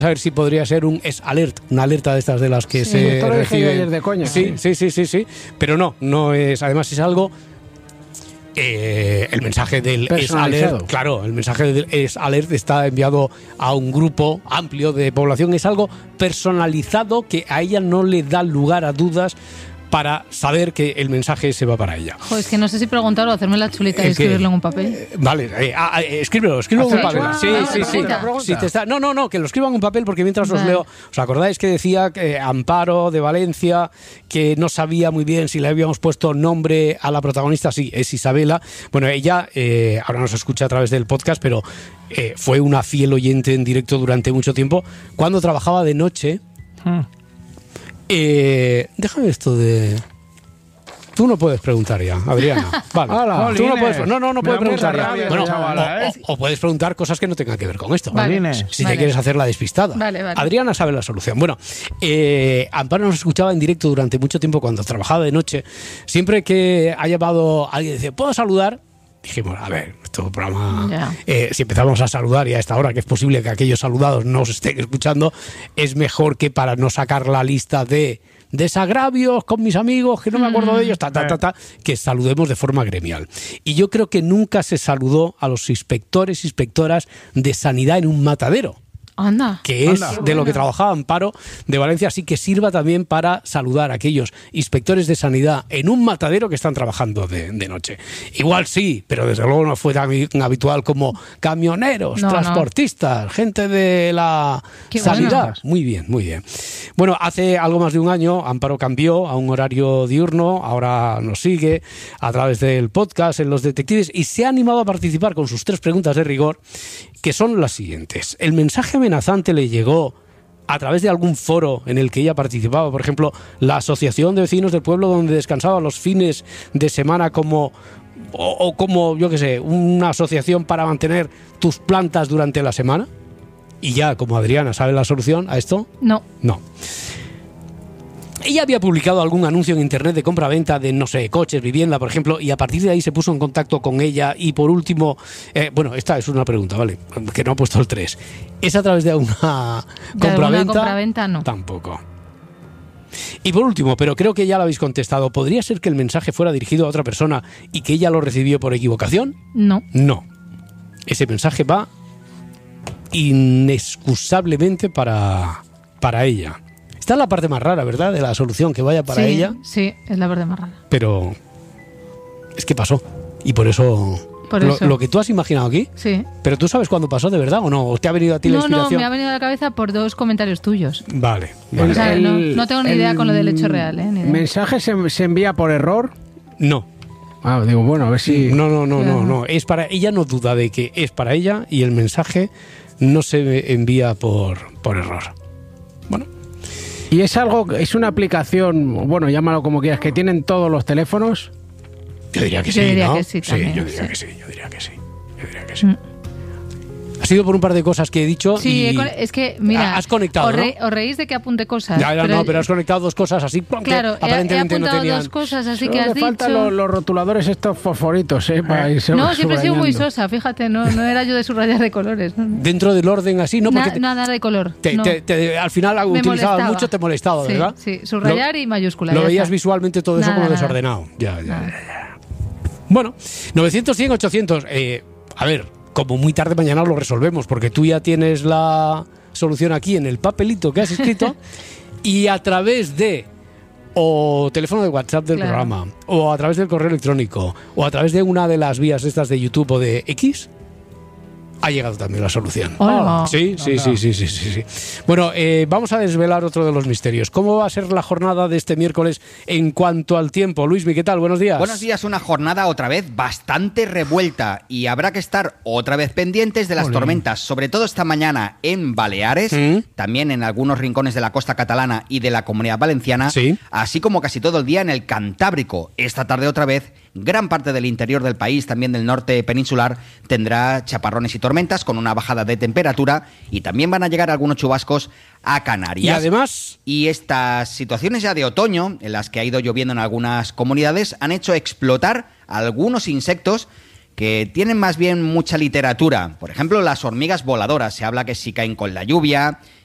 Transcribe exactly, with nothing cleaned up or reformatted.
A ver si podría ser un S-Alert, una alerta de estas de las que sí, se esto lo dije yo reciben. ayer de coña. Sí, sí, sí, sí, sí, pero no, no es. Además es algo. Eh, el mensaje del S-Alert, claro, el mensaje del S-Alert está enviado a un grupo amplio de población. Es algo personalizado que a ella no le da lugar a dudas para saber que el mensaje se va para ella. Jo, es que no sé si preguntar o hacerme la chulita y eh, escribirlo en un papel. Eh, vale, eh, ah, eh, escríbelo, escríbelo en un papel. Sí, ah, sí, sí. Si te está, no, no, no, que lo escriban en un papel porque mientras vale. os leo, ¿os acordáis que decía que Amparo de Valencia, que no sabía muy bien si le habíamos puesto nombre a la protagonista? Sí, es Isabela. Bueno, ella eh, ahora nos escucha a través del podcast, pero eh, fue una fiel oyente en directo durante mucho tiempo. Cuando trabajaba de noche... Hmm. Eh, déjame esto de... Tú no puedes preguntar ya, Adriana. Vale. Hola, Tú no puedes, no, no, no puedes preguntar ya. Bueno, chavala, ¿eh? o, o, o puedes preguntar cosas que no tengan que ver con esto. Vale. Si vale. te quieres hacer la despistada. Vale, vale. Adriana sabe la solución. Bueno, eh, Amparo nos escuchaba en directo durante mucho tiempo cuando trabajaba de noche. Siempre que ha llamado alguien y dice, ¿puedo saludar? Dijimos, a ver, esto es un programa... Yeah. Eh, si empezamos a saludar y a esta hora, que es posible que aquellos saludados no os estén escuchando, es mejor que para no sacar la lista de desagravios con mis amigos, que no me acuerdo de ellos, ta, ta, ta, ta, que saludemos de forma gremial. Y yo creo que nunca se saludó a los inspectores, inspectoras de sanidad en un matadero. Anda, que es anda. de Bueno. lo que trabajaba Amparo de Valencia, así que sirva también para saludar a aquellos inspectores de sanidad en un matadero que están trabajando de, de noche. Igual sí, pero desde luego no fue tan habitual como camioneros, no, transportistas, no. gente de la Qué sanidad. Bueno. Muy bien, muy bien. Bueno, hace algo más de un año Amparo cambió a un horario diurno, ahora nos sigue a través del podcast en Los Detectives y se ha animado a participar con sus tres preguntas de rigor, que son las siguientes. El mensaje amenazante le llegó a través de algún foro en el que ella participaba, por ejemplo, la Asociación de Vecinos del Pueblo donde descansaba los fines de semana como o, o como, yo qué sé, una asociación para mantener tus plantas durante la semana. Y ya, como Adriana sabe la solución a esto, no. No. Ella había publicado algún anuncio en internet de compra-venta de, no sé, coches, vivienda, por ejemplo, y a partir de ahí se puso en contacto con ella y por último, eh, bueno, esta es una pregunta, ¿vale? Que no ha puesto el tres. ¿Es a través de una compra-venta? compra-venta no. Tampoco. Y por último, pero creo que ya lo habéis contestado, ¿podría ser que el mensaje fuera dirigido a otra persona y que ella lo recibió por equivocación? No. No. Ese mensaje va inexcusablemente para, para ella. Esta es la parte más rara, ¿verdad? De la solución, que vaya para sí, ella. Sí, es la parte más rara. Pero es que pasó. Y por eso... Por lo, eso. lo que tú has imaginado aquí. Sí. Pero tú sabes cuándo pasó de verdad o no. ¿O te ha venido a ti no, la inspiración? No, me ha venido a la cabeza por dos comentarios tuyos. Vale. vale. O sea, el, no, no tengo ni idea con lo del hecho real, ¿eh? Ni idea. ¿Mensaje se, se envía por error? No. Ah, digo, bueno, a ver si... No, no, no, no, no. Es para... Ella no duda de que es para ella y el mensaje no se envía por, por error. Bueno. ¿Y es algo, es una aplicación, bueno, llámalo como quieras, que tienen todos los teléfonos? Yo diría que sí, yo diría ¿no? que sí, también, sí, yo diría sí. que sí, yo diría que sí. Yo diría que sí. Mm. Ha sido por un par de cosas que he dicho. Sí, y es que, mira, has conectado, os, re, ¿no? os reís de que apunte cosas. Ya, ya, pero no, pero has conectado dos cosas así. Claro, que aparentemente he, he apuntado no tenían... dos cosas así Solo que has le dicho. faltan los, los rotuladores estos fosforitos, ¿eh? Para irse No, siempre he sido muy subrayando. sosa, fíjate, no, no era yo de subrayar de colores. No, no. Dentro del orden así, ¿no? Porque Na, te, nada de color. te, no. te, te, al final Me utilizabas molestaba. mucho, te molestaba, sí, ¿verdad? Sí, subrayar lo, y mayúscula. Lo ya veías está. visualmente todo eso Nada, como nada. desordenado. Ya, ya, ya, ya. Bueno, novecientos, cien, ochocientos. Eh, a ver, como muy tarde mañana lo resolvemos, porque tú ya tienes la solución aquí en el papelito que has escrito y a través de o teléfono de WhatsApp del claro. programa o a través del correo electrónico o a través de una de las vías estas de YouTube o de X ha llegado también la solución. Hola. Sí, sí, sí, sí, sí, sí, sí. Bueno, eh, vamos a desvelar otro de los misterios. ¿Cómo va a ser la jornada de este miércoles en cuanto al tiempo? Luismi, ¿qué tal? Buenos días. Buenos días, una jornada otra vez bastante revuelta y habrá que estar otra vez pendientes de las Olé. tormentas, sobre todo esta mañana en Baleares, ¿Mm? también en algunos rincones de la costa catalana y de la Comunidad Valenciana, Sí. así como casi todo el día en el Cantábrico. Esta tarde otra vez, gran parte del interior del país, también del norte peninsular, tendrá chaparrones y tormentas con una bajada de temperatura y también van a llegar algunos chubascos a Canarias. Y además... Y estas situaciones ya de otoño, en las que ha ido lloviendo en algunas comunidades, han hecho explotar algunos insectos que tienen más bien mucha literatura. Por ejemplo, las hormigas voladoras. Se habla que si caen con la lluvia,